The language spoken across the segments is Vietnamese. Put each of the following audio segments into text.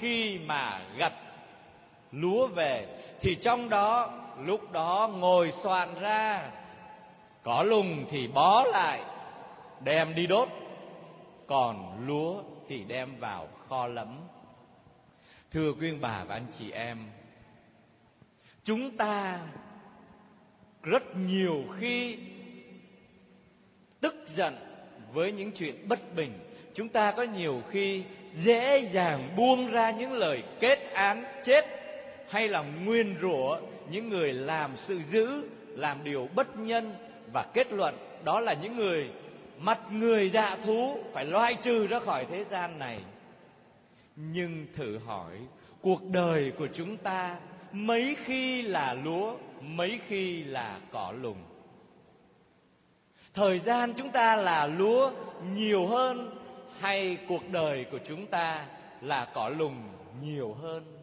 khi mà gặt lúa về thì trong đó lúc đó ngồi soạn ra, cỏ lùng thì bó lại đem đi đốt, còn lúa thì đem vào kho lẫm. Thưa quý ông bà và anh chị em, chúng ta rất nhiều khi tức giận với những chuyện bất bình. Chúng ta có nhiều khi dễ dàng buông ra những lời kết án chết, hay là nguyền rủa những người làm sự dữ, làm điều bất nhân, và kết luận đó là những người mặt người dạ thú, phải loại trừ ra khỏi thế gian này. Nhưng thử hỏi, cuộc đời của chúng ta mấy khi là lúa, mấy khi là cỏ lùng? Thời gian chúng ta là lúa nhiều hơn, hay cuộc đời của chúng ta là cỏ lùng nhiều hơn?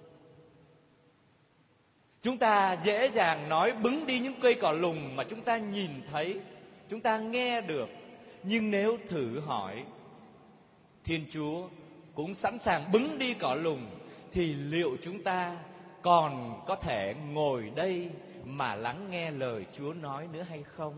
Chúng ta dễ dàng nói bứng đi những cây cỏ lùng mà chúng ta nhìn thấy, chúng ta nghe được. Nhưng nếu thử hỏi, Thiên Chúa cũng sẵn sàng bứng đi cỏ lùng, thì liệu chúng ta còn có thể ngồi đây mà lắng nghe lời Chúa nói nữa hay không?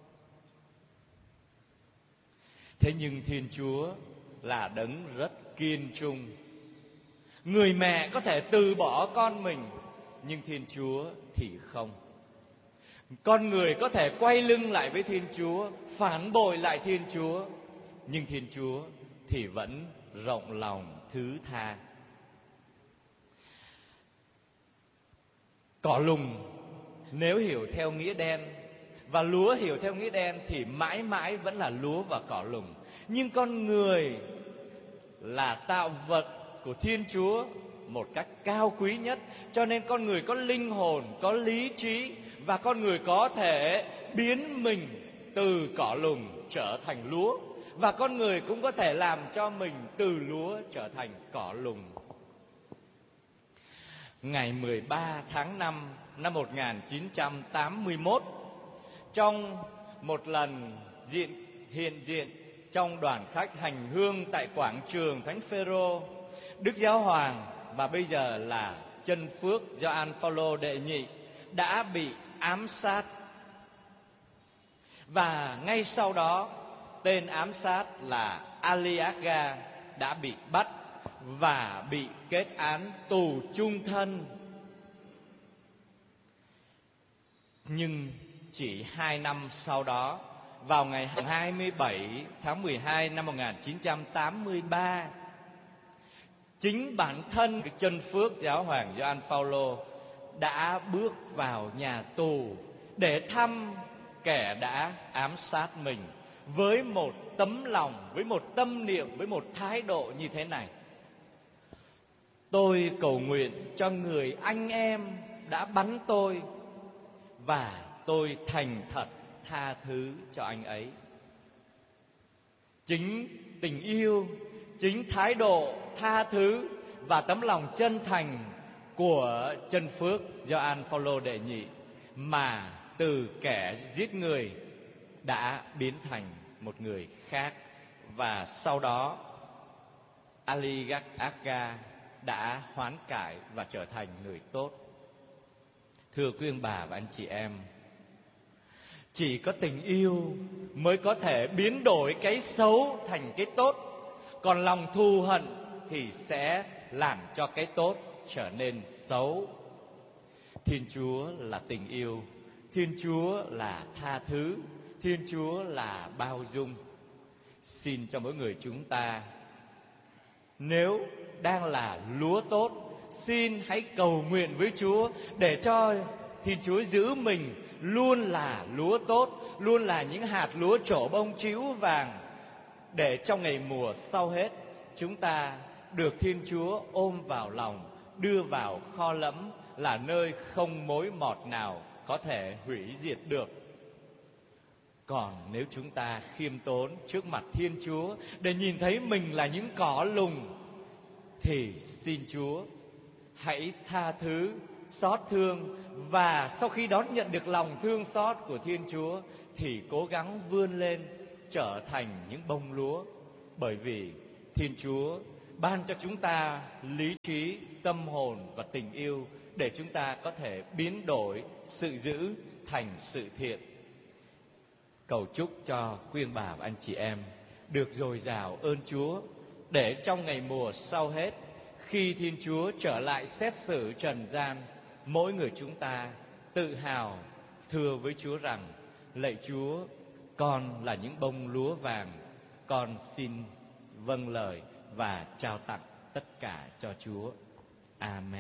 Thế nhưng Thiên Chúa là đấng rất kiên trung. Người mẹ có thể từ bỏ con mình, nhưng Thiên Chúa thì không. Con người có thể quay lưng lại với Thiên Chúa, phản bội lại Thiên Chúa, nhưng Thiên Chúa thì vẫn rộng lòng thứ tha. Cỏ lùng nếu hiểu theo nghĩa đen và lúa hiểu theo nghĩa đen thì mãi mãi vẫn là lúa và cỏ lùng. Nhưng con người là tạo vật của Thiên Chúa một cách cao quý nhất, cho nên con người có linh hồn, có lý trí, và con người có thể biến mình từ cỏ lùng trở thành lúa, và con người cũng có thể làm cho mình từ lúa trở thành cỏ lùng. Ngày 13 tháng 5 năm 1981, trong một lần hiện diện trong đoàn khách hành hương tại quảng trường Thánh Phêrô, Đức Giáo Hoàng và bây giờ là Chân Phước Gioan Phaolô đệ nhị đã bị ám sát. Và ngay sau đó, tên ám sát là Ali Aga đã bị bắt và bị kết án tù chung thân. Nhưng chỉ 2 năm sau đó, vào ngày 27 tháng 12 năm 1983, chính bản thân Chân Phước Giáo hoàng Gioan Phaolô đã bước vào nhà tù để thăm kẻ đã ám sát mình, với một tấm lòng, với một tâm niệm, với một thái độ như thế này: tôi cầu nguyện cho người anh em đã bắn tôi, và tôi thành thật tha thứ cho anh ấy. Chính tình yêu, chính thái độ tha thứ và tấm lòng chân thành của Chân Phước Gioan Phaolô đệ nhị mà từ kẻ giết người đã biến thành một người khác. Và sau đó Ali Aga đã hoán cải và trở thành người tốt. Thưa quý ông bà và anh chị em, chỉ có tình yêu mới có thể biến đổi cái xấu thành cái tốt, còn lòng thù hận thì sẽ làm cho cái tốt trở nên xấu. Thiên Chúa là tình yêu, Thiên Chúa là tha thứ, Thiên Chúa là bao dung. Xin cho mỗi người chúng ta, nếu đang là lúa tốt, xin hãy cầu nguyện với Chúa để cho Thiên Chúa giữ mình luôn là lúa tốt, luôn là những hạt lúa trổ bông trĩu vàng, để trong ngày mùa sau hết chúng ta được Thiên Chúa ôm vào lòng, đưa vào kho lẫm, là nơi không mối mọt nào có thể hủy diệt được. Còn nếu chúng ta khiêm tốn trước mặt Thiên Chúa để nhìn thấy mình là những cỏ lùng, thì xin Chúa hãy tha thứ, xót thương, và sau khi đón nhận được lòng thương xót của Thiên Chúa thì cố gắng vươn lên trở thành những bông lúa. Bởi vì Thiên Chúa ban cho chúng ta lý trí, tâm hồn và tình yêu để chúng ta có thể biến đổi sự dữ thành sự thiện. Cầu chúc cho quý ông bà và anh chị em được dồi dào ơn Chúa, để trong ngày mùa sau hết, khi Thiên Chúa trở lại xét xử trần gian, mỗi người chúng ta tự hào thưa với Chúa rằng: lạy Chúa, con là những bông lúa vàng, con xin vâng lời và trao tặng tất cả cho Chúa. Amen.